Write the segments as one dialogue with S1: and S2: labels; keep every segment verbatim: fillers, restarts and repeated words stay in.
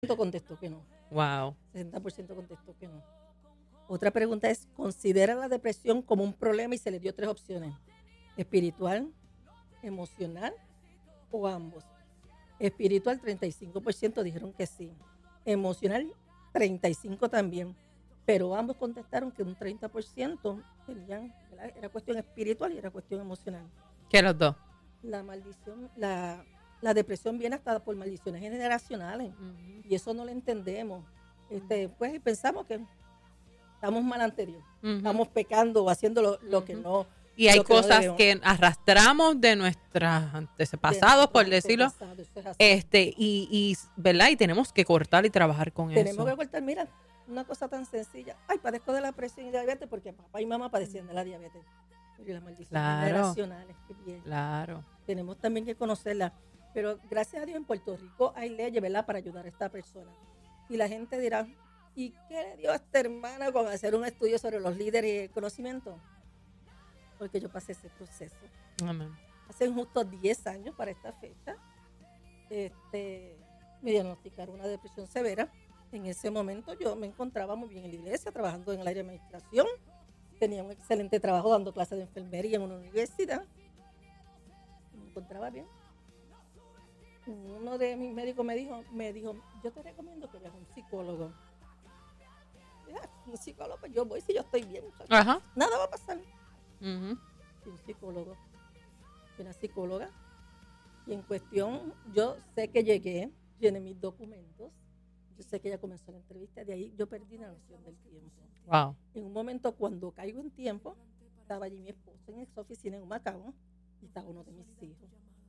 S1: contestó que no.
S2: Wow.
S1: sesenta por ciento contestó que no. Otra pregunta es, ¿considera la depresión como un problema? Y se le dio tres opciones. Espiritual, emocional o ambos. Espiritual, treinta y cinco por ciento dijeron que sí. Emocional, treinta y cinco por ciento también. Pero ambos contestaron que un treinta por ciento tenían, ¿verdad? Era cuestión espiritual y era cuestión emocional.
S2: ¿Qué los dos?
S1: La maldición, la, la depresión viene hasta por maldiciones generacionales. Uh-huh. Y eso no lo entendemos. Este, pues pensamos que estamos mal anterior. Uh-huh. Estamos pecando o haciendo lo, lo uh-huh. que no.
S2: Y hay cosas que, que arrastramos de nuestros antepasados, de por decirlo, es este y, y verdad y tenemos que cortar y trabajar con
S1: tenemos
S2: eso.
S1: Tenemos que cortar, mira, una cosa tan sencilla. Ay, padezco de la presión y diabetes porque papá y mamá padecían de la diabetes. Y las maldiciones claro, generacionales. Que bien.
S2: Claro.
S1: Tenemos también que conocerla. Pero gracias a Dios en Puerto Rico hay leyes, ¿verdad?, para ayudar a esta persona. Y la gente dirá, ¿y qué le dio a esta hermana con hacer un estudio sobre los líderes y el conocimiento? Porque yo pasé ese proceso.
S2: Amén.
S1: Hace justo diez años para esta fecha, este, me diagnosticaron una depresión severa. En ese momento yo me encontraba muy bien en la iglesia, trabajando en el área de administración. Tenía un excelente trabajo dando clases de enfermería en una universidad. Me encontraba bien. Uno de mis médicos me dijo, me dijo, yo te recomiendo que veas un psicólogo. Ya, un psicólogo, pues yo voy si yo estoy bien.
S2: Ajá.
S1: Nada va a pasar.
S2: Uh-huh.
S1: Un psicólogo, una psicóloga, y en cuestión, yo sé que llegué, llené mis documentos, yo sé que ella comenzó la entrevista, de ahí yo perdí la noción del tiempo.
S2: Wow.
S1: En un momento, cuando caigo en tiempo, estaba allí mi esposo en su oficina en Humacao, y estaba uno de mis hijos.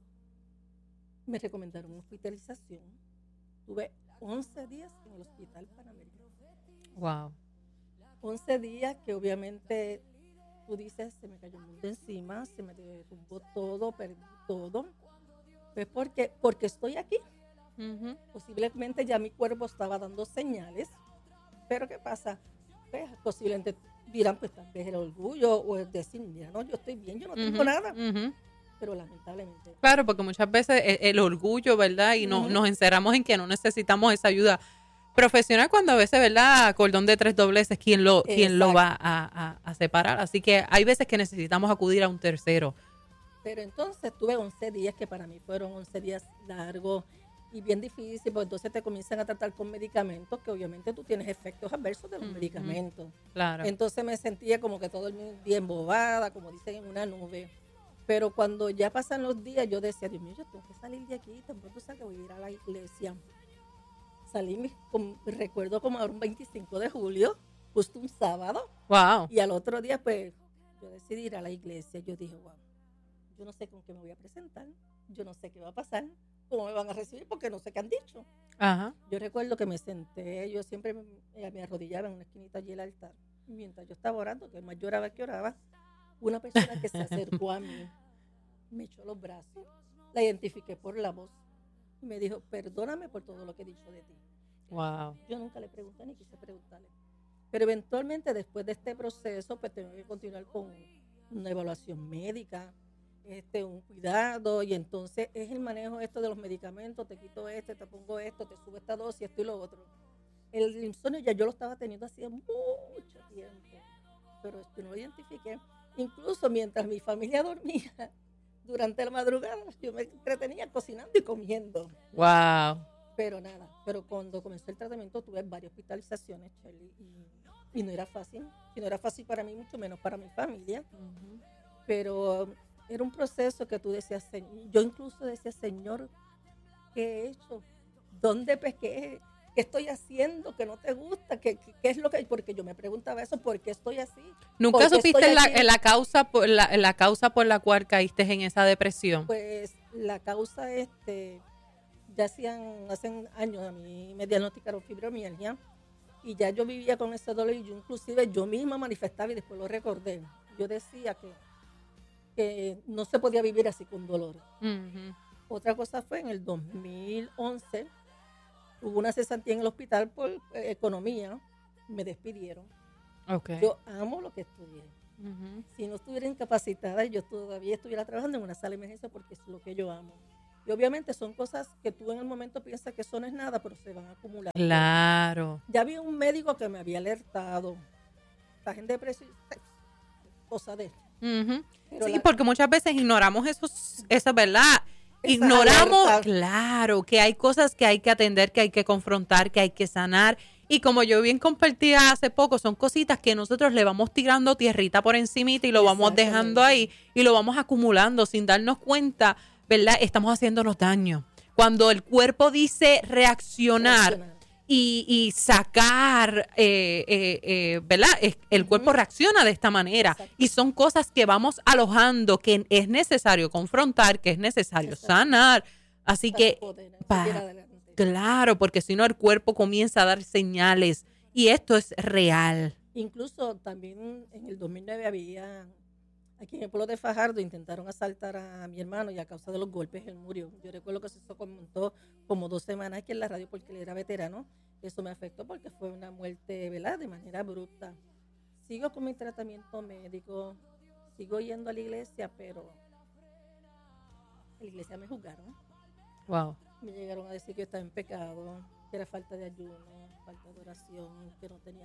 S1: Me recomendaron una hospitalización. Tuve once días en el hospital Panamericano.
S2: Wow.
S1: once días que obviamente tú dices, se me cayó el mundo encima, se me derrumbó todo, perdí todo. Pues porque, porque estoy aquí.
S2: Uh-huh.
S1: Posiblemente ya mi cuerpo estaba dando señales. Pero ¿qué pasa? Pues posiblemente dirán, pues tal vez el orgullo o el decir, mira, no, yo estoy bien, yo no tengo
S2: uh-huh.
S1: nada.
S2: Uh-huh.
S1: Pero lamentablemente.
S2: Claro, porque muchas veces el, el orgullo, ¿verdad? Y no, uh-huh. nos encerramos en que no necesitamos esa ayuda profesional cuando a veces, ¿verdad? Cordón de tres dobleces, ¿quién lo, quién lo va a, a, a separar? Así que hay veces que necesitamos acudir a un tercero.
S1: Pero entonces tuve once días que para mí fueron once días largos y bien difíciles, porque entonces te comienzan a tratar con medicamentos que obviamente tú tienes efectos adversos de los uh-huh. medicamentos.
S2: Claro.
S1: Entonces me sentía como que todo el día embobada, como dicen, en una nube. Pero cuando ya pasan los días, yo decía, Dios mío, yo tengo que salir de aquí, tampoco sé que voy a ir a la iglesia. Salí, con, recuerdo como ahora un veinticinco de julio, justo un sábado.
S2: Wow.
S1: Y al otro día, pues, yo decidí ir a la iglesia. Yo dije, wow, yo no sé con qué me voy a presentar, yo no sé qué va a pasar, cómo me van a recibir, porque no sé qué han dicho.
S2: Ajá.
S1: Yo recuerdo que me senté, yo siempre me, me arrodillaba en una esquinita allí el altar. Mientras yo estaba orando, que más lloraba que oraba, una persona que se acercó a mí, me echó los brazos, la identifiqué por la voz. Y me dijo, perdóname por todo lo que he dicho de ti.
S2: Wow.
S1: Yo nunca le pregunté ni quise preguntarle. Pero eventualmente, después de este proceso, pues tengo que continuar con una evaluación médica, este, un cuidado, y entonces es el manejo esto de los medicamentos, te quito este, te pongo esto, te subo esta dosis, esto y lo otro. El insomnio ya yo lo estaba teniendo hacía mucho tiempo, pero esto no lo identifiqué. Incluso mientras mi familia dormía, durante la madrugada, yo me entretenía cocinando y comiendo.
S2: Wow.
S1: Pero nada, pero cuando comenzó el tratamiento tuve varias hospitalizaciones, Shelly, y, y no era fácil. Y no era fácil para mí, mucho menos para mi familia. Uh-huh. Pero um, era un proceso que tú decías, yo incluso decía, Señor, ¿qué he hecho? ¿Dónde pequé? ¿Qué estoy haciendo que no te gusta? ¿Qué, qué, qué es lo que...? Porque yo me preguntaba eso, ¿por qué estoy así?
S2: ¿Nunca supiste la, la, causa por la, la causa por la cual caíste en esa depresión?
S1: Pues la causa, este, ya hacían, hace años a mí me diagnosticaron fibromialgia y ya yo vivía con ese dolor y yo inclusive yo misma manifestaba y después lo recordé. Yo decía que, que no se podía vivir así con dolor.
S2: Uh-huh.
S1: Otra cosa fue en el dos mil once, hubo una cesantía en el hospital por eh, economía, me despidieron.
S2: Okay.
S1: Yo amo lo que estudié.
S2: Uh-huh.
S1: Si no estuviera incapacitada, yo todavía estuviera trabajando en una sala de emergencia porque es lo que yo amo. Y obviamente son cosas que tú en el momento piensas que eso no es nada, pero se van a acumular.
S2: Claro.
S1: Ya había un médico que me había alertado. Estás en depresión, cosa de...
S2: Uh-huh. Sí,
S1: la,
S2: porque muchas veces ignoramos esos, eso, ¿verdad? Ignoramos,
S1: alerta.
S2: Claro, que hay cosas que hay que atender, que hay que confrontar, que hay que sanar. Y como yo bien compartía hace poco, son cositas que nosotros le vamos tirando tierrita por encimita y lo vamos dejando ahí y lo vamos acumulando sin darnos cuenta, ¿verdad? Estamos haciéndonos daño. Cuando el cuerpo dice reaccionar, reaccionar. Y, y sacar, eh, eh, eh, ¿verdad? El cuerpo uh-huh. reacciona de esta manera. Exacto. Y son cosas que vamos alojando, que es necesario confrontar, que es necesario Exacto. sanar. Así para que, poder, pa, claro, porque si no el cuerpo comienza a dar señales. Y esto es real.
S1: Incluso también en el dos mil nueve había, aquí en el pueblo de Fajardo, intentaron asaltar a mi hermano y a causa de los golpes él murió. Yo recuerdo que se comentó como dos semanas aquí en la radio porque él era veterano. Eso me afectó porque fue una muerte, ¿verdad?, de manera abrupta. Sigo con mi tratamiento médico, sigo yendo a la iglesia, pero en la iglesia me juzgaron.
S2: Wow.
S1: Me llegaron a decir que yo estaba en pecado, que era falta de ayuno, falta de oración, que no tenía...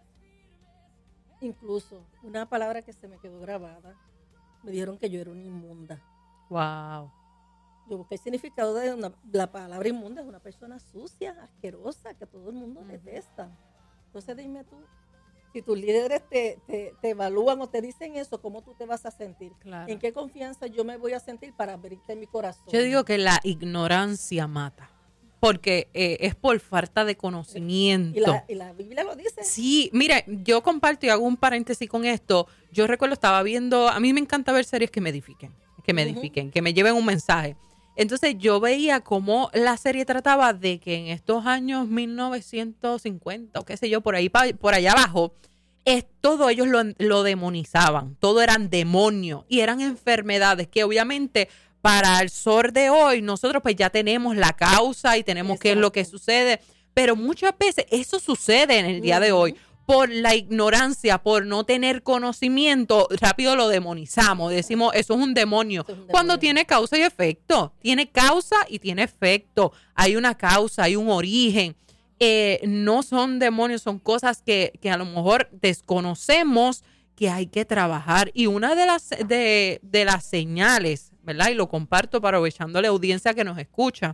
S1: Incluso una palabra que se me quedó grabada, me dijeron que yo era una inmunda.
S2: Wow.
S1: Yo busqué el significado de una, la palabra inmunda, es una persona sucia, asquerosa, que todo el mundo uh-huh. detesta. Entonces dime tú, si tus líderes te, te, te evalúan o te dicen eso, ¿cómo tú te vas a sentir?
S2: Claro.
S1: ¿En qué confianza yo me voy a sentir para abrirte mi corazón?
S2: Yo digo que la ignorancia mata. Porque eh, es por falta de conocimiento.
S1: ¿Y la, y la Biblia lo dice?
S2: Sí, mira, yo comparto y hago un paréntesis con esto. Yo recuerdo, estaba viendo, a mí me encanta ver series que me edifiquen, que me uh-huh. edifiquen, que me lleven un mensaje. Entonces yo veía cómo la serie trataba de que en estos años mil novecientos cincuenta o qué sé yo, por ahí por allá abajo, es, todo ellos lo, lo demonizaban, todo eran demonios y eran enfermedades que obviamente... Para el sol de hoy, nosotros pues ya tenemos la causa y tenemos Exacto. qué es lo que sucede, pero muchas veces eso sucede en el día uh-huh. de hoy. Por la ignorancia, por no tener conocimiento, rápido lo demonizamos, decimos eso es un demonio, es un demonio. Cuando tiene causa y efecto, tiene causa y tiene efecto, hay una causa, hay un origen, eh, no son demonios, son cosas que, que a lo mejor desconocemos que hay que trabajar. Y una de las, de, de las señales, ¿verdad? Y lo comparto para aprovechando la audiencia que nos escucha.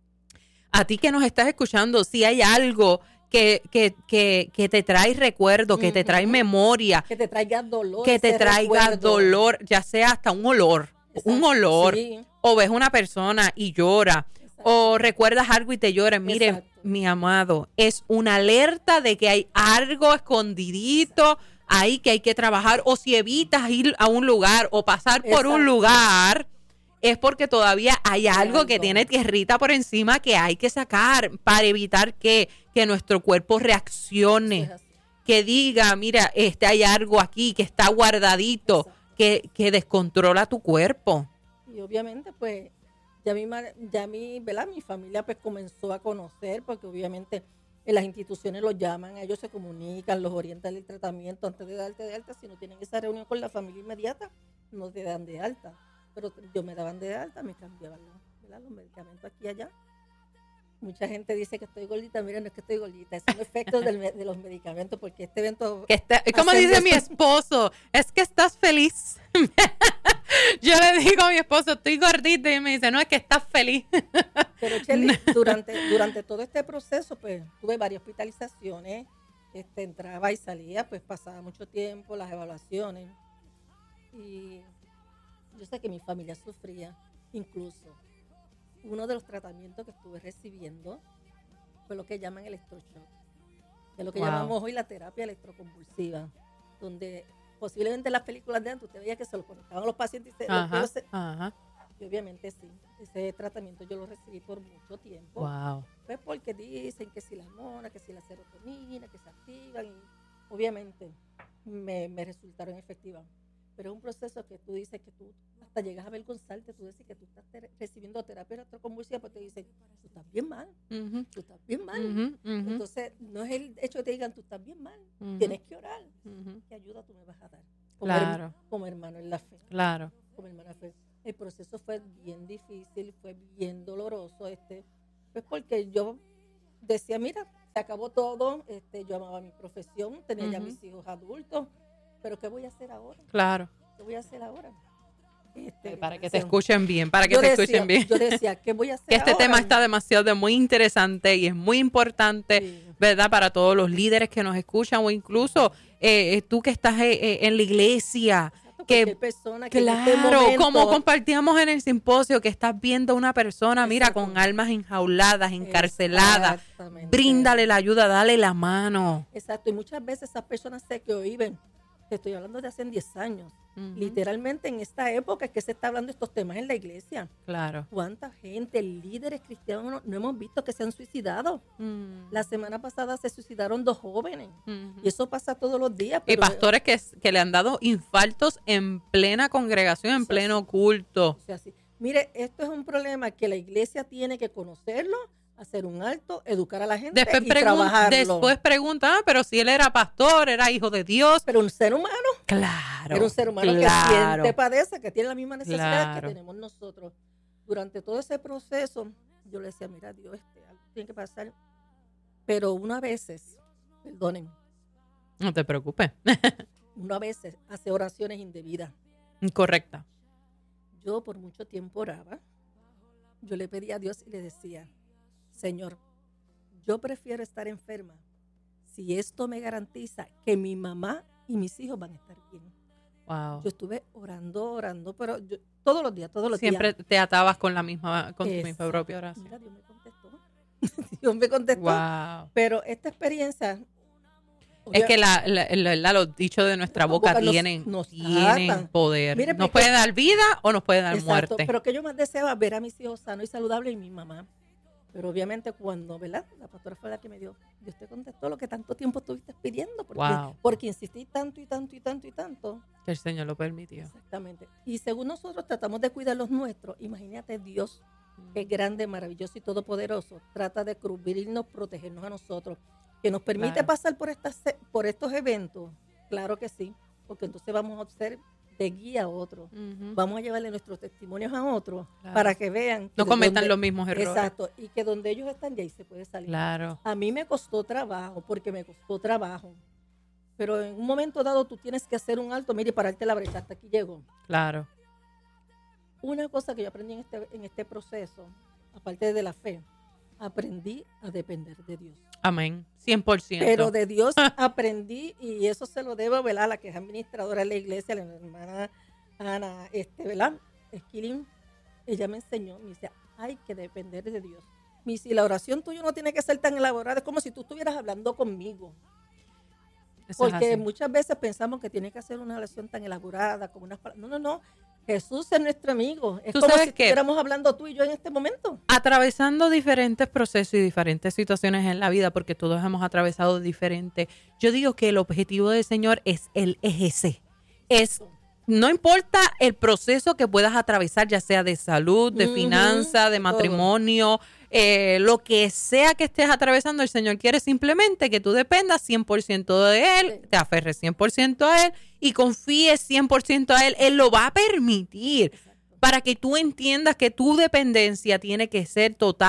S2: A ti que nos estás escuchando, si hay algo que, que, que, que te trae recuerdo, que uh-huh. te trae memoria.
S1: Que te traiga dolor.
S2: Que te traiga recuerdo. dolor, ya sea hasta un olor. Exacto. Un olor. Sí. O ves una persona y llora. Exacto. O recuerdas algo y te llora. Mire, Exacto. mi amado, es una alerta de que hay algo escondidito Exacto. ahí que hay que trabajar. O si evitas ir a un lugar o pasar por Exacto. un lugar... es porque todavía hay algo, algo que tiene tierrita por encima que hay que sacar para evitar que, que nuestro cuerpo reaccione, sí, que diga, mira, este hay algo aquí que está guardadito, que, que descontrola tu cuerpo.
S1: Y obviamente, pues, ya mi, ya mi, ¿verdad? Mi familia pues comenzó a conocer, porque obviamente en las instituciones los llaman, ellos se comunican, los orientan del tratamiento antes de darte de alta. Si no tienen esa reunión con la familia inmediata, no te dan de alta. Pero yo me daban de alta, me cambiaban los, los medicamentos aquí y allá. Mucha gente dice que estoy gordita. Mira, no es que estoy gordita, son efectos del, de los medicamentos, porque este evento...
S2: Que está, como dice mi esposo, es que estás feliz. Yo le digo a mi esposo, estoy gordita, y me dice, no, es que estás feliz.
S1: Pero, Chely, durante, durante todo este proceso, pues, tuve varias hospitalizaciones, este, entraba y salía, pues, pasaba mucho tiempo, las evaluaciones, y... yo sé que mi familia sufría. Incluso uno de los tratamientos que estuve recibiendo fue lo que llaman electroshock, que es lo que wow. llamamos hoy la terapia electroconvulsiva, donde posiblemente en las películas de antes usted veía que se lo conectaban a los pacientes y se,
S2: ajá,
S1: los, se
S2: ajá.
S1: y obviamente sí, ese tratamiento yo lo recibí por mucho tiempo.
S2: Wow.
S1: Pues porque dicen que si la hormona, que si la serotonina, que se activan, y obviamente me, me resultaron efectivas. Pero es un proceso que tú dices que tú hasta llegas a avergonzarte, tú dices que tú estás ter- recibiendo terapia electroconvulsiva, pues te dicen, tú estás bien mal, uh-huh. tú estás bien mal. Uh-huh, uh-huh. Entonces, no es el hecho de que te digan, tú estás bien mal, uh-huh. tienes que orar. Uh-huh. ¿Qué ayuda tú me vas a dar? Como,
S2: claro.
S1: her- como hermano en la fe.
S2: Claro.
S1: Como hermana en la fe. El proceso fue bien difícil, fue bien doloroso, este, pues porque yo decía, mira, se acabó todo, este, yo amaba mi profesión, tenía uh-huh. ya mis hijos adultos, pero ¿qué voy a hacer ahora?
S2: Claro.
S1: ¿Qué voy a hacer ahora?
S2: Este, para que te escuchen bien, para que te
S1: decía,
S2: escuchen bien.
S1: Yo decía, ¿qué voy a hacer
S2: que este
S1: ahora?
S2: tema está demasiado de muy interesante y es muy importante, sí. ¿verdad? Para todos los líderes que nos escuchan o incluso eh, tú que estás eh, en la iglesia.
S1: Exacto,
S2: que
S1: persona que
S2: claro,
S1: en este momento,
S2: como compartíamos en el simposio, que estás viendo a una persona, mira, exacto. con almas enjauladas, encarceladas, bríndale la ayuda, dale la mano.
S1: Exacto, y muchas veces esas personas se que viven, te estoy hablando de hace diez años, uh-huh. literalmente en esta época es que se está hablando de estos temas en la iglesia.
S2: Claro.
S1: ¿Cuánta gente, líderes cristianos, no, no hemos visto que se han suicidado? Uh-huh. La semana pasada se suicidaron dos jóvenes, uh-huh. y eso pasa todos los días.
S2: Pero, y pastores que, que le han dado infartos en plena congregación, en o sea, pleno sí. culto.
S1: O sea, sí. Mire, esto es un problema que la iglesia tiene que conocerlo, hacer un alto, educar a la gente
S2: después
S1: y
S2: pregun-
S1: trabajarlo.
S2: Después preguntan, ah, pero si él era pastor, era hijo de Dios.
S1: Pero un ser humano.
S2: Claro.
S1: Era un ser humano
S2: claro.
S1: que siente, padece, que tiene la misma necesidad
S2: claro.
S1: que tenemos nosotros. Durante todo ese proceso, yo le decía, mira, Dios, este, algo tiene que pasar. Pero uno a veces, perdonen.
S2: No te preocupes.
S1: Uno a veces hace oraciones indebidas.
S2: Incorrecta.
S1: Yo por mucho tiempo oraba. Yo le pedía a Dios y le decía, Señor, yo prefiero estar enferma si esto me garantiza que mi mamá y mis hijos van a estar bien.
S2: Wow.
S1: Yo estuve orando, orando, pero yo, todos los días, todos los
S2: Siempre
S1: días.
S2: Siempre te atabas con la misma, con tu misma propia oración.
S1: Mira, Dios me contestó. Dios me contestó.
S2: Wow.
S1: Pero esta experiencia...
S2: Es que la, la, la, la, los dichos de nuestra boca, boca tienen, nos, nos tienen poder. Mire, nos puede dar vida o nos puede dar
S1: exacto,
S2: muerte.
S1: Pero que yo más deseaba ver a mis hijos sanos y saludables y mi mamá. Pero obviamente cuando, ¿verdad? La pastora fue la que me dio, Dios te contestó lo que tanto tiempo estuviste pidiendo. Porque,
S2: wow.
S1: porque insistí tanto y tanto y tanto y tanto.
S2: Que el Señor lo permitió.
S1: Exactamente. Y según nosotros tratamos de cuidar los nuestros, imagínate Dios, mm. que es grande, maravilloso y todopoderoso, trata de cubrirnos, protegernos a nosotros. Que nos permite claro. pasar por, estas, por estos eventos, claro que sí, porque entonces vamos a ser de guía a otros, uh-huh. vamos a llevarle nuestros testimonios a otros claro. para que vean. Que
S2: no cometan
S1: donde,
S2: los mismos errores.
S1: Exacto, y que donde ellos están ya ahí se puede salir.
S2: Claro.
S1: A mí me costó trabajo, porque me costó trabajo, pero en un momento dado tú tienes que hacer un alto, mire, pararte la brecha, hasta aquí llego.
S2: Claro.
S1: Una cosa que yo aprendí en este, en este proceso, aparte de la fe, aprendí a depender de Dios.
S2: Amén, cien por ciento.
S1: Pero de Dios aprendí, y eso se lo debo, ¿verdad? A la que es administradora de la iglesia, la hermana Ana, este, ¿verdad? Esquilín, ella me enseñó, me dice, hay que depender de Dios. Me dice, y la oración tuya no tiene que ser tan elaborada, es como si tú estuvieras hablando conmigo. Eso porque muchas veces pensamos que tiene que hacer una oración tan elaborada, como unas palabras. No, no, no. Jesús es nuestro amigo. Es como si estuviéramos hablando tú y yo en este momento.
S2: Atravesando diferentes procesos y diferentes situaciones en la vida, porque todos hemos atravesado diferentes. Yo digo que el objetivo del Señor es el es ese. Es, no importa el proceso que puedas atravesar, ya sea de salud, de uh-huh, finanza, de matrimonio, eh, lo que sea que estés atravesando, el Señor quiere simplemente que tú dependas cien por ciento de Él, sí. te aferres cien por ciento a Él y confíes cien por ciento a Él. Él lo va a permitir. Exacto. Para que tú entiendas que tu dependencia tiene que ser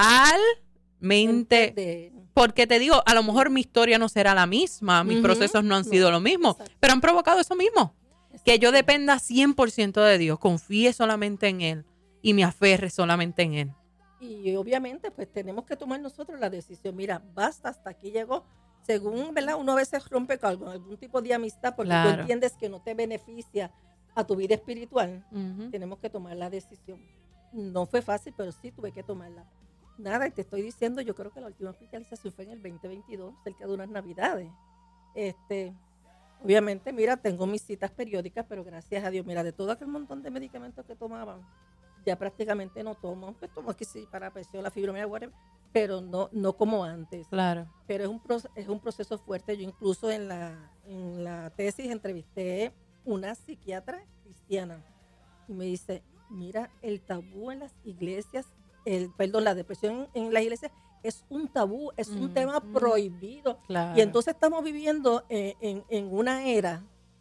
S2: totalmente... De... Porque te digo, a lo mejor mi historia no será la misma, mis uh-huh. procesos no han no. sido lo mismo, exacto. pero han provocado eso mismo. Exacto. Que yo dependa cien por ciento de Dios, confíe solamente en Él y me aferre solamente en Él.
S1: Y obviamente pues tenemos que tomar nosotros la decisión, mira, basta, hasta aquí llegó. Según, ¿verdad? Uno a veces rompe con algún tipo de amistad porque claro. tú entiendes que no te beneficia a tu vida espiritual. Uh-huh. Tenemos que tomar la decisión. No fue fácil, pero sí tuve que tomarla. Nada, y te estoy diciendo, yo creo que la última hospitalización fue en el veinte veintidós, cerca de unas navidades. Este, obviamente, mira, tengo mis citas periódicas, pero gracias a Dios, mira, de todo aquel montón de medicamentos que tomaban, ya prácticamente no tomo, pues tomo que sí para presión, la fibromialgia, whatever, pero no, no como antes.
S2: Claro.
S1: Pero es un, proceso, es un proceso fuerte. Yo incluso en la, en la tesis entrevisté una psiquiatra cristiana y me dice, mira, el tabú en las iglesias, el perdón, la depresión en las iglesias es un tabú, es un mm, tema mm, prohibido. Claro. Y entonces estamos viviendo eh, en, en una era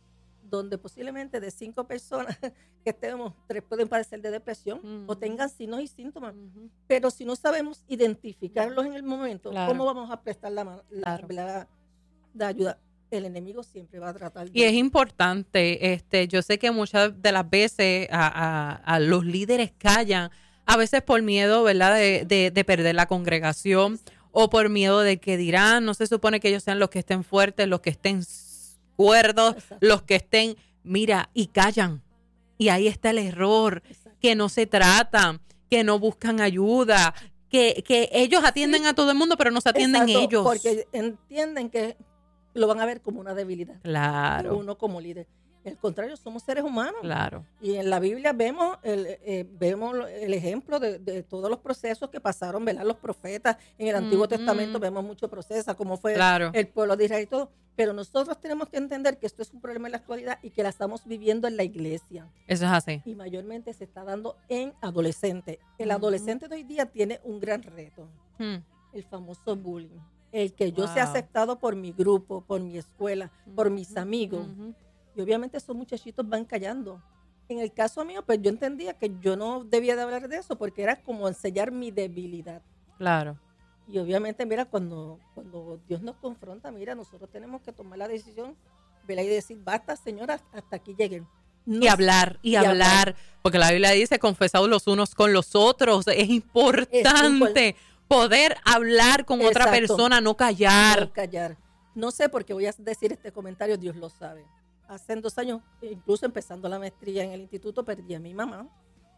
S1: donde posiblemente de cinco personas que estemos, tres pueden padecer de depresión uh-huh. o tengan signos y síntomas. Uh-huh. Pero si no sabemos identificarlos en el momento, claro. ¿cómo vamos a prestar la, la, claro. la, la ayuda? El enemigo siempre va a tratar de...
S2: Y es importante, este, yo sé que muchas de las veces a, a, a los líderes callan, a veces por miedo, ¿verdad?, de, de, de perder la congregación o por miedo de que dirán, no se supone que ellos sean los que estén fuertes, los que estén cuerdos, exacto. los que estén, mira, y callan. Y ahí está el error, exacto. que no se tratan, que no buscan ayuda, que, que ellos atienden sí. a todo el mundo, pero no se atienden
S1: exacto,
S2: ellos.
S1: Porque entienden que lo van a ver como una debilidad.
S2: Claro.
S1: Uno como líder. Al contrario, somos seres humanos.
S2: Claro.
S1: Y en la Biblia vemos el, eh, vemos el ejemplo de, de todos los procesos que pasaron, ¿verdad? Los profetas en el Antiguo mm-hmm. Testamento vemos muchos procesos, como fue
S2: claro.
S1: el pueblo de Israel y todo. Pero nosotros tenemos que entender que esto es un problema en la actualidad y que la estamos viviendo en la iglesia.
S2: Eso es así.
S1: Y mayormente se está dando en adolescentes. El mm-hmm. adolescente de hoy día tiene un gran reto. Mm. El famoso bullying. El que yo wow. sea aceptado por mi grupo, por mi escuela, mm-hmm. por mis amigos. Mm-hmm. Y obviamente esos muchachitos van callando. En el caso mío, pues yo entendía que yo no debía de hablar de eso porque era como enseñar mi debilidad.
S2: Claro.
S1: Y obviamente, mira, cuando, cuando Dios nos confronta, mira, nosotros tenemos que tomar la decisión, ¿verdad? Y decir, basta, señora, hasta aquí lleguen.
S2: No, y hablar, y, y hablar, hablar, porque la Biblia dice, confesados los unos con los otros. Es importante es import- poder hablar con exacto. otra persona, no callar.
S1: No callar. No sé por qué voy a decir este comentario, Dios lo sabe. Hace dos años, incluso empezando la maestría en el instituto, perdí a mi mamá.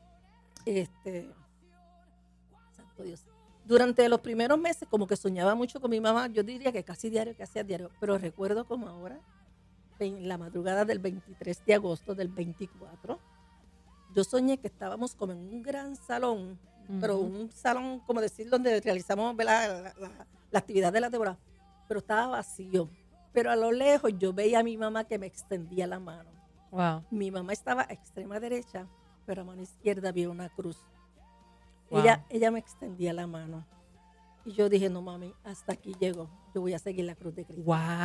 S1: Este, santo Dios. Durante los primeros meses, como que soñaba mucho con mi mamá, yo diría que casi diario, que hacía diario, pero recuerdo como ahora, en la madrugada del veintitrés de agosto del veinticuatro, yo soñé que estábamos como en un gran salón, uh-huh. pero un salón, como decir, donde realizamos la, la, la, la actividad de la temporada, pero estaba vacío. Pero a lo lejos yo veía a mi mamá que me extendía la mano.
S2: Wow.
S1: Mi mamá estaba a extrema derecha, pero a mano izquierda había una cruz.
S2: Wow.
S1: Ella, ella me extendía la mano. Y yo dije, no mami, hasta aquí llego. Yo voy a seguir la cruz de Cristo.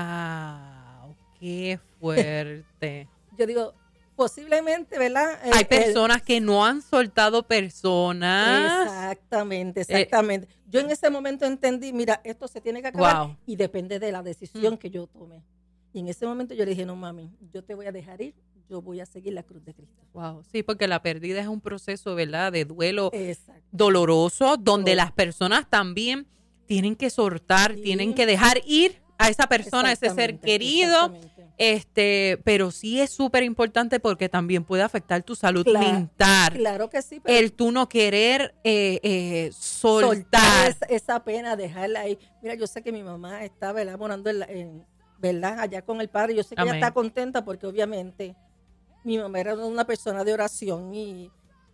S2: ¡Wow! ¡Qué fuerte!
S1: Yo digo, posiblemente, ¿verdad?
S2: El, Hay personas el, que no han soltado personas.
S1: Exactamente, exactamente. Eh, yo en ese momento entendí, mira, esto se tiene que acabar
S2: wow.
S1: y depende de la decisión mm. que yo tome. Y en ese momento yo le dije, no mami, yo te voy a dejar ir, yo voy a seguir la cruz de Cristo.
S2: Wow, sí, porque la pérdida es un proceso, ¿verdad? De duelo
S1: exacto.
S2: doloroso, donde las personas también tienen que soltar, sí. tienen que dejar ir a esa persona, a ese ser querido. Este, pero sí es súper importante porque también puede afectar tu salud
S1: claro,
S2: mental.
S1: Claro que sí. Pero
S2: el tú no querer eh, eh, soltar.
S1: soltar esa, esa pena, dejarla ahí. Mira, yo sé que mi mamá está, ¿verdad? Morando en, en, ¿verdad? Allá con el padre. Yo sé que Amén. Ella está contenta porque obviamente mi mamá era una persona de oración y,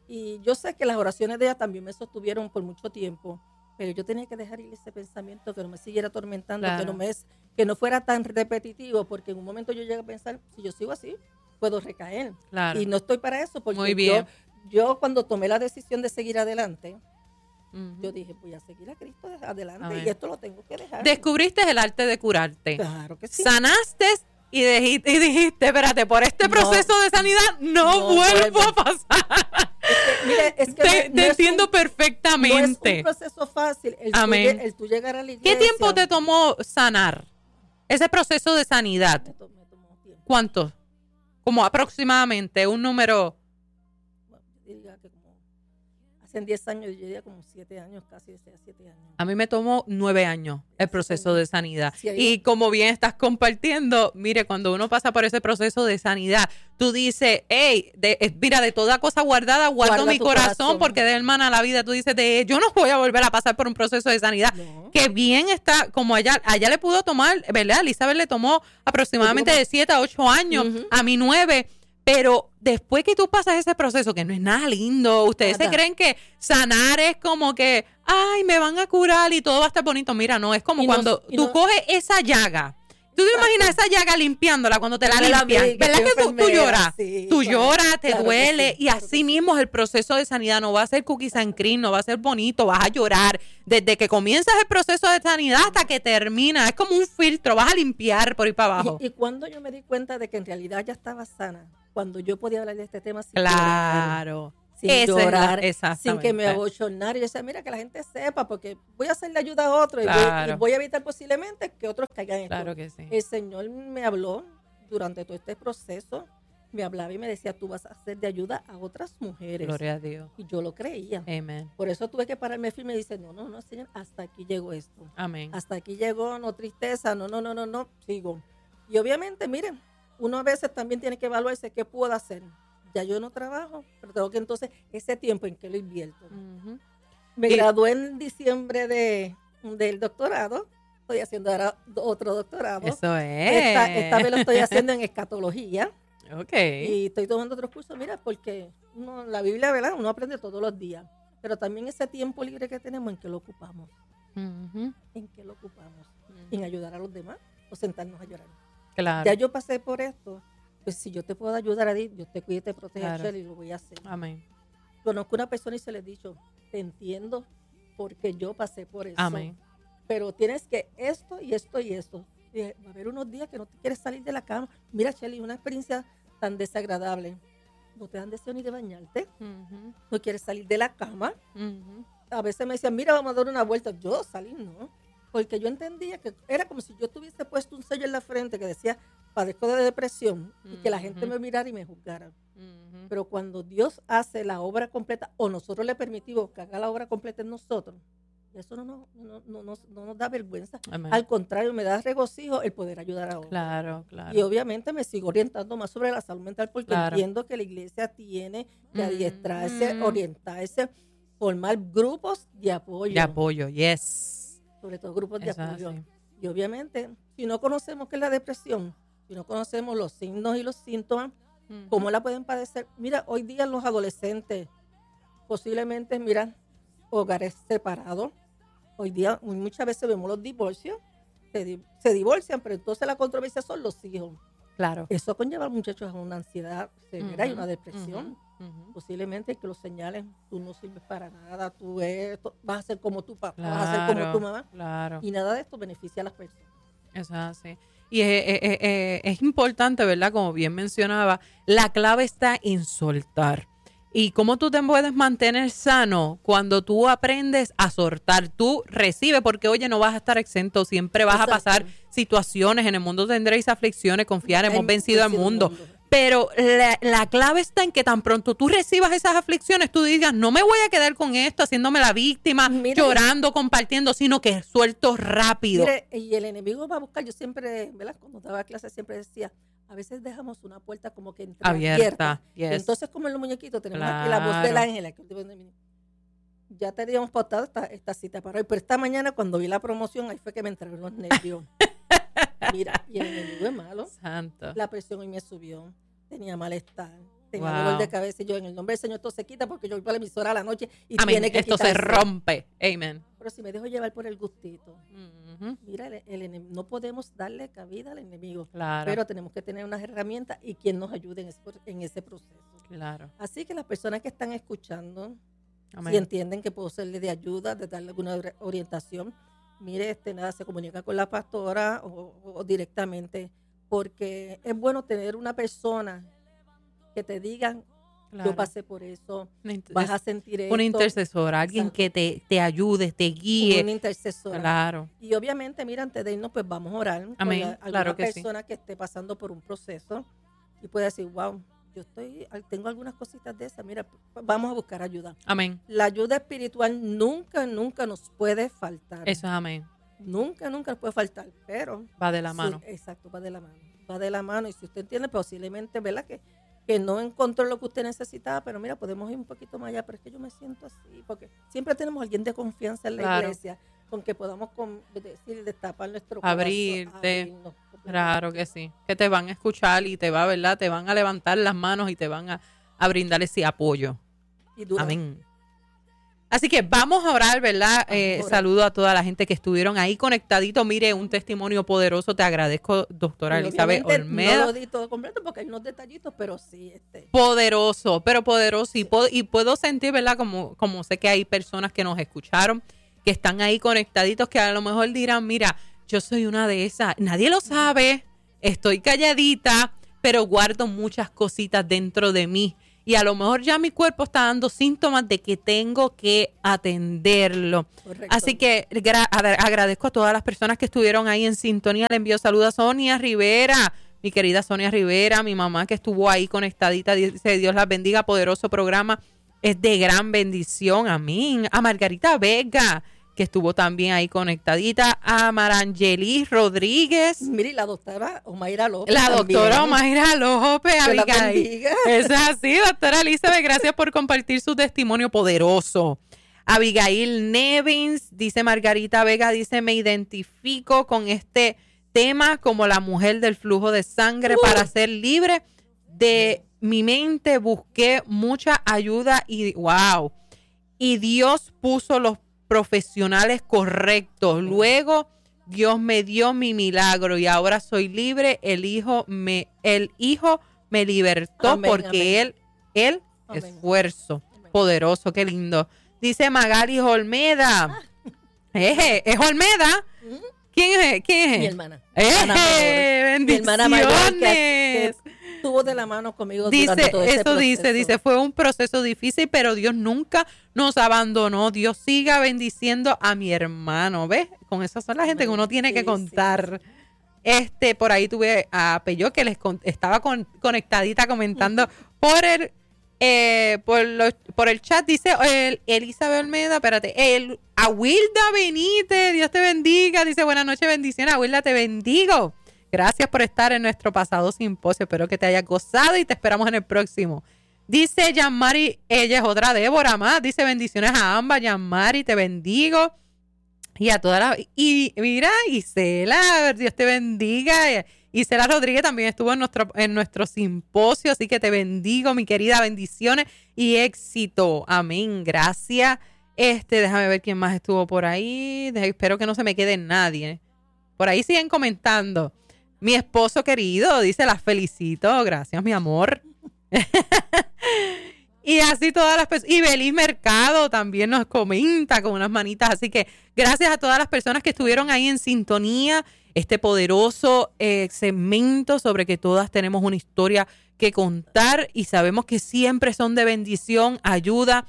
S1: y yo sé que las oraciones de ella también me sostuvieron por mucho tiempo. Pero yo tenía que dejar ir ese pensamiento, que no me siguiera atormentando, claro. que, no me, que no fuera tan repetitivo, porque en un momento yo llegué a pensar, si yo sigo así, puedo recaer.
S2: Claro.
S1: Y no estoy para eso, porque
S2: Muy bien.
S1: Yo, yo cuando tomé la decisión de seguir adelante, uh-huh. yo dije, voy a seguir a Cristo adelante Amén. Y esto lo tengo que dejar.
S2: Descubriste el arte de curarte.
S1: Claro que sí.
S2: Sanaste y, dijiste, y dijiste, espérate, por este proceso no, de sanidad no, no vuelvo no, a pasar.
S1: Es que, mire, es que
S2: te
S1: no,
S2: te
S1: no
S2: entiendo
S1: un,
S2: perfectamente.
S1: No es un proceso fácil el,
S2: Amén.
S1: Tú, el tú llegar a la iglesia.
S2: ¿Qué tiempo te tomó sanar? Ese proceso de sanidad.
S1: Me tomó, me tomó tiempo.
S2: ¿Cuánto? Como aproximadamente, un número.
S1: Bueno, yo diría que como hace diez años, yo diría como siete años, casi siete años.
S2: A mí me tomó nueve años el proceso de sanidad.
S1: Sí,
S2: y como bien estás compartiendo, mire, cuando uno pasa por ese proceso de sanidad, tú dices, hey, de, mira, de toda cosa guardada, guardo
S1: Guarda
S2: mi corazón,
S1: corazón,
S2: porque de hermana la vida, tú dices, de, yo no voy a volver a pasar por un proceso de sanidad.
S1: No.
S2: Que bien está, como allá, allá le pudo tomar, ¿verdad? Elizabeth le tomó aproximadamente de siete a ocho años, uh-huh. a mí nueve. Pero después que tú pasas ese proceso, que no es nada lindo, ustedes nada. Se creen que sanar es como que, ay, me van a curar y todo va a estar bonito. Mira, no, es como
S1: y
S2: cuando
S1: no,
S2: tú
S1: no,
S2: coges esa llaga ¿Tú te imaginas esa llaga limpiándola cuando te la
S1: Dale la
S2: limpian?
S1: médica,
S2: ¿Verdad
S1: soy
S2: que tú, tú
S1: enfermera,
S2: lloras?
S1: sí,
S2: tú
S1: claro,
S2: lloras, te
S1: claro que
S2: duele.
S1: sí,
S2: y
S1: claro que
S2: así
S1: sí.
S2: mismo es el proceso de sanidad. No va a ser cookies and cream, no va a ser bonito, vas a llorar. Desde que comienzas el proceso de sanidad hasta que termina. Es como un filtro, vas a limpiar por ahí para abajo.
S1: Y, y cuando yo me di cuenta de que en realidad ya estaba sana, cuando yo podía hablar de este tema sin
S2: Claro.
S1: llorar, sin
S2: Esa es la-
S1: llorar, sin
S2: exactamente.
S1: que me abochornara. Y yo decía, mira, que la gente sepa, porque voy a hacerle ayuda a otro y,
S2: Claro.
S1: voy, y voy a evitar posiblemente que otros caigan en esto.
S2: Claro que sí.
S1: El Señor me habló durante todo este proceso, me hablaba y me decía, tú vas a ser de ayuda a otras mujeres.
S2: Gloria a Dios.
S1: Y yo lo creía.
S2: Amén.
S1: Por eso tuve que pararme firme y dice, no, no, no, Señor, hasta aquí llegó esto.
S2: Amén.
S1: Hasta aquí llegó, no tristeza, no, no, no, no, no, sigo. Y obviamente, miren, uno a veces también tiene que evaluarse qué puedo hacer. Ya yo no trabajo, pero tengo que entonces ese tiempo en que lo invierto.
S2: Ujú.
S1: Me
S2: Y-
S1: gradué en diciembre de, del doctorado, estoy haciendo ahora otro doctorado.
S2: Eso es.
S1: Esta, esta vez lo estoy haciendo en escatología
S2: Ok.
S1: y estoy tomando otros cursos, mira, porque uno, la Biblia, ¿verdad? Uno aprende todos los días, pero también ese tiempo libre que tenemos, ¿en qué lo ocupamos?
S2: Ujú.
S1: ¿En qué lo ocupamos? ¿En ayudar a los demás o sentarnos a llorar?
S2: Claro.
S1: Ya yo pasé por esto, pues si yo te puedo ayudar a ti, yo te cuido y te protejo,
S2: Claro.
S1: Shelly, lo voy a hacer.
S2: Amén.
S1: Conozco una persona y se le he dicho, te entiendo porque yo pasé por eso.
S2: Amén.
S1: Pero tienes que esto y esto y esto. Y va a haber unos días que no te quieres salir de la cama. Mira, Shelly, una experiencia tan desagradable. No te dan deseo ni de bañarte,
S2: Ujú.
S1: no quieres salir de la cama.
S2: Ujú.
S1: A veces me decían, mira, vamos a dar una vuelta. Yo salí, no. Porque yo entendía que era como si yo tuviese puesto un sello en la frente que decía, padezco de depresión, y que la gente
S2: Ujú.
S1: me mirara y me juzgara.
S2: Ujú.
S1: Pero cuando Dios hace la obra completa, o nosotros le permitimos que haga la obra completa en nosotros, eso no, nos- no, no, no, no nos da vergüenza.
S2: Amén.
S1: Al contrario, me da regocijo el poder ayudar a otros.
S2: Claro, claro.
S1: Y obviamente me sigo orientando más sobre la salud mental porque
S2: Claro.
S1: entiendo que la iglesia tiene que
S2: Mm,
S1: adiestrarse,
S2: mm.
S1: orientarse, formar grupos de apoyo.
S2: De apoyo, yes.
S1: Sobre todo grupos de
S2: Eso es
S1: apoyo.
S2: así.
S1: Y obviamente, si no conocemos qué es la depresión, si no conocemos los signos y los síntomas,
S2: Ujú.
S1: ¿cómo la pueden padecer? Mira, hoy día los adolescentes, posiblemente, mira, hogares separados. Hoy día muchas veces vemos los divorcios, se, di- se divorcian, pero entonces la controversia son los hijos.
S2: Claro.
S1: Eso conlleva a muchachos a una ansiedad severa y
S2: Ujú,
S1: una depresión.
S2: ujú, ujú.
S1: Posiblemente que los señalen, tú no sirves para nada, tú esto, vas a ser como tu papá, vas a ser como tu mamá.
S2: Claro.
S1: Y nada de esto beneficia a las personas.
S2: Eso es así. Y es, es- es- es- es importante, ¿verdad? Como bien mencionaba, la clave está en soltar. Y cómo tú te puedes mantener sano cuando tú aprendes a soltar. Tú recibes, porque oye, no vas a estar exento, siempre vas
S1: Exacto.
S2: a pasar situaciones, en el mundo tendréis aflicciones, confiar, hemos
S1: Hay
S2: vencido al
S1: vencido el
S2: mundo.
S1: mundo.
S2: Pero la, la clave está en que tan pronto tú recibas esas aflicciones, tú digas, no me voy a quedar con esto, haciéndome la víctima,
S1: Mira,
S2: llorando, compartiendo, sino que suelto rápido.
S1: Mire, y el enemigo va a buscar, yo siempre, ¿verdad? Cuando daba clases siempre decía, a veces dejamos una puerta como que entreabierta.
S2: Abierta, yes.
S1: Entonces, como en los muñequitos, tenemos aquí la voz del
S2: Claro.
S1: ángel. Aquí, ya teníamos pautado esta, esta cita para hoy, pero esta mañana cuando vi la promoción, ahí fue que me entraron los nervios. Mira, y el enemigo es malo.
S2: Santo.
S1: La presión hoy me subió, tenía malestar, tenía
S2: Wow.
S1: dolor de cabeza y yo en el nombre del Señor esto se quita porque yo voy para la emisora a la noche y
S2: Amén.
S1: tiene que
S2: Esto se
S1: quitarse.
S2: rompe. Amen.
S1: Pero si me dejo llevar por el gustito,
S2: Ujú.
S1: mira, el, el enem- no podemos darle cabida al enemigo,
S2: Claro.
S1: pero tenemos que tener unas herramientas y quien nos ayude en ese, en ese proceso.
S2: Claro.
S1: Así que las personas que están escuchando,
S2: Amén.
S1: si entienden que puedo serle de ayuda, de darle alguna ori- orientación, mire, este, nada, se comunica con la pastora o, o directamente, porque es bueno tener una persona que te diga,
S2: Claro.
S1: yo pasé por eso,
S2: Una inter-
S1: vas a sentir esto.
S2: una intercesora, alguien
S1: Exacto.
S2: que te, te ayude, te guíe.
S1: Una intercesora.
S2: Claro.
S1: Y obviamente, mira, antes de irnos, pues vamos a orar con
S2: Amén,
S1: la- alguna
S2: claro que sí.
S1: persona que esté pasando por un proceso y pueda decir, wow, yo estoy, tengo algunas cositas de esas, mira, vamos a buscar ayuda.
S2: Amén.
S1: La ayuda espiritual nunca, nunca nos puede faltar.
S2: Eso es amén.
S1: Nunca, nunca nos puede faltar, pero...
S2: Va de la
S1: sí,
S2: mano.
S1: exacto, va de la mano. Va de la mano y si usted entiende, posiblemente, ¿verdad? Que, que no encontró lo que usted necesitaba, pero mira, podemos ir un poquito más allá, pero es que yo me siento así, porque siempre tenemos alguien de confianza en la
S2: Claro.
S1: iglesia, con que podamos con, decir, destapar nuestro
S2: Abrirte.
S1: corazón, abrirnos.
S2: Claro que sí. Que te van a escuchar y te va, ¿verdad? Te van a levantar las manos y te van a, a brindar ese apoyo.
S1: Y dura.
S2: Amén. Así que vamos a orar, ¿verdad? Eh, saludo a toda la gente que estuvieron ahí conectaditos. Mire, un testimonio poderoso. Te agradezco, doctora Elizabeth Olmeda.
S1: No lo di todo completo porque hay unos detallitos, pero sí. Este.
S2: Poderoso, pero poderoso. Y, puedo, y puedo sentir, ¿verdad? Como, como sé que hay personas que nos escucharon, que están ahí conectaditos, que a lo mejor dirán, mira, yo soy una de esas. Nadie lo sabe. Estoy calladita, pero guardo muchas cositas dentro de mí. Y a lo mejor ya mi cuerpo está dando síntomas de que tengo que atenderlo. Correcto. Así que gra- agradezco a todas las personas que estuvieron ahí en sintonía. Le envío saludos a Sonia Rivera, mi querida Sonia Rivera, mi mamá que estuvo ahí conectadita. Dice, Dios las bendiga, poderoso programa. Es de gran bendición. Amén. A Margarita Vega, que estuvo también ahí conectadita, a Marangeli Rodríguez.
S1: Mire, la doctora Omaira López.
S2: La
S1: también.
S2: doctora Omaira López, Abigail. Es así, doctora Elizabeth, gracias por compartir su testimonio poderoso. Abigail Nevins, dice Margarita Vega, dice, me identifico con este tema como la mujer del flujo de sangre uh. para ser libre de mi mente. Busqué mucha ayuda y wow. Y Dios puso los profesionales correctos. Luego Dios me dio mi milagro y ahora soy libre. El hijo me, el hijo me libertó amén, porque amén. él, él amén. esfuerzo amén. Poderoso, qué lindo. Dice Magali Olmeda. Ah. ¿Es, es Olmeda? ¿Mm? ¿Quién es? ¿Quién es?
S1: Mi hermana.
S2: ¡Eh! ¡Bendiciones! Mi hermana mayor que, que
S1: estuvo de la mano conmigo
S2: dice,
S1: durante todo ese
S2: eso
S1: proceso.
S2: dice, dice, fue un proceso difícil, pero Dios nunca nos abandonó. Dios siga bendiciendo a mi hermano, ¿ves? Con esas son la gente que uno tiene sí, que contar. Sí. Este, por ahí tuve a Peyo que les con, estaba con, conectadita comentando por el eh, por, los, por el chat, dice el, Elizabeth Olmeda, espérate, el Awilda Benítez, Dios te bendiga, dice buenas noches, bendiciones, Awilda, te bendigo. Gracias por estar en nuestro pasado simposio. Espero que te hayas gozado y te esperamos en el próximo. Dice Yanmari, ella es otra Débora más. Dice bendiciones a ambas. Yanmari, te bendigo. Y a todas las... Y mira, Isela, Dios te bendiga. Isela Rodríguez también estuvo en nuestro, en nuestro simposio. Así que te bendigo, mi querida. Bendiciones y éxito. Amén. Gracias. Este, déjame ver quién más estuvo por ahí. Espero que no se me quede nadie. Por ahí siguen comentando. Mi esposo querido, dice, las felicito. Gracias, mi amor. Y así todas las personas. Y Belis Mercado también nos comenta con unas manitas. Así que gracias a todas las personas que estuvieron ahí en sintonía. Este poderoso eh, segmento sobre que todas tenemos una historia que contar. Y sabemos que siempre son de bendición, ayuda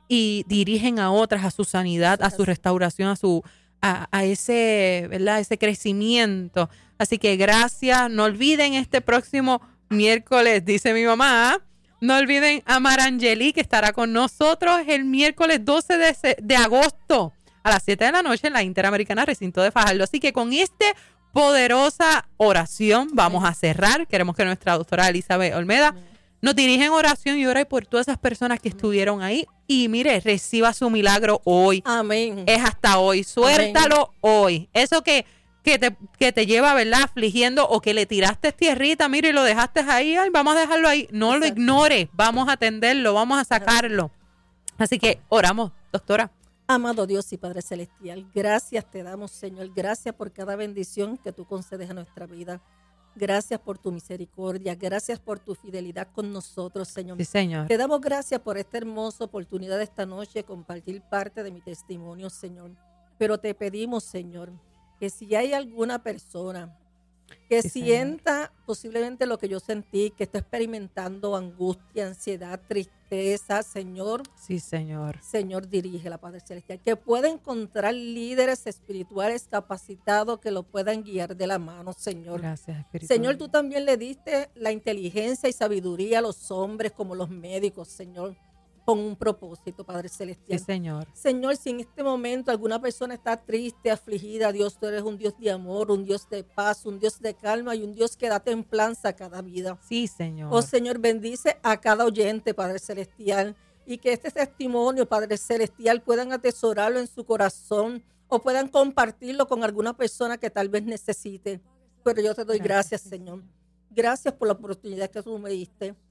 S2: y dirigen a otras a su sanidad, a su restauración, a su... A, a ese, ¿verdad? Ese crecimiento. Así que gracias. No olviden este próximo miércoles, dice mi mamá. No olviden a Marangeli, que estará con nosotros el miércoles doce de agosto a las siete de la noche en la Interamericana Recinto de Fajardo. Así que con esta poderosa oración vamos a cerrar. Queremos que nuestra doctora Elizabeth Olmeda nos dirija en oración y ore por todas esas personas que estuvieron ahí. Y mire, reciba su milagro hoy.
S1: Amén.
S2: Es hasta hoy. Suéltalo Amén. Hoy. Eso que, que, te, que te lleva, ¿verdad? Afligiendo o que le tiraste tierrita, mire, y lo dejaste ahí. Ay, vamos a dejarlo ahí. No Exacto. Lo ignores. Vamos a atenderlo. Vamos a sacarlo. Así que oramos, doctora.
S1: Amado Dios y Padre Celestial, gracias te damos, Señor. Gracias por cada bendición que tú concedes a nuestra vida. Gracias por tu misericordia, gracias por tu fidelidad con nosotros, Señor.
S2: Sí, Señor.
S1: Te damos gracias por esta hermosa oportunidad de esta noche, compartir parte de mi testimonio, Señor. Pero te pedimos, Señor, que si hay alguna persona que sí, sienta Señor. Posiblemente lo que yo sentí, que está experimentando angustia, ansiedad, tristeza, Señor.
S2: Sí, Señor.
S1: Señor, dirige la Padre Celestial. Que pueda encontrar líderes espirituales capacitados que lo puedan guiar de la mano, Señor.
S2: Gracias, Espíritu.
S1: Señor, tú también le diste la inteligencia y sabiduría a los hombres como los médicos, Señor, con un propósito, Padre Celestial.
S2: Sí, Señor.
S1: Señor, si en este momento alguna persona está triste, afligida, Dios, tú eres un Dios de amor, un Dios de paz, un Dios de calma y un Dios que da templanza a cada vida.
S2: Sí, Señor.
S1: Oh, Señor, bendice a cada oyente, Padre Celestial, y que este testimonio, Padre Celestial, puedan atesorarlo en su corazón o puedan compartirlo con alguna persona que tal vez necesite. Pero yo te doy gracias, gracias Señor. Señor. Gracias por la oportunidad que tú me diste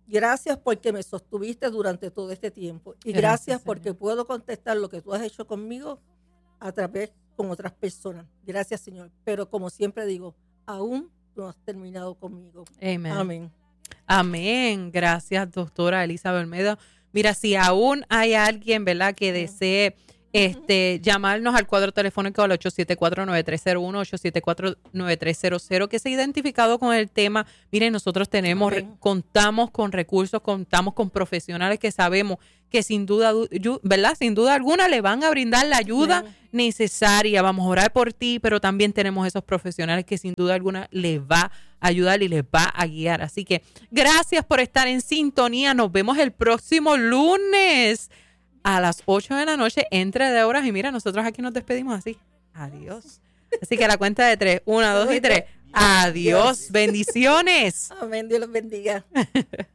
S1: Gracias porque me sostuviste durante todo este tiempo. Y gracias, gracias porque puedo contestar lo que tú has hecho conmigo a través con otras personas. Gracias, Señor. Pero como siempre digo, aún no has terminado conmigo.
S2: Amén.
S1: Amén.
S2: Amén. Gracias, doctora Elizabeth Olmedo. Mira, si aún hay alguien, ¿verdad?, que desee este, llamarnos al cuadro telefónico al ocho siete cuatro, nueve tres cero uno, ocho siete cuatro, nueve tres cero cero, que se ha identificado con el tema. Miren, nosotros tenemos, okay. contamos con recursos, contamos con profesionales que sabemos que sin duda, ¿verdad? Sin duda alguna le van a brindar la ayuda okay. necesaria. Vamos a orar por ti, pero también tenemos esos profesionales que sin duda alguna les va a ayudar y les va a guiar. Así que gracias por estar en sintonía. Nos vemos el próximo lunes a las ocho de la noche, entre de horas. Y mira, nosotros aquí nos despedimos así. Adiós. Así que a la cuenta de tres. Una, dos y tres. Adiós. Bendiciones.
S1: Amén. Dios los bendiga.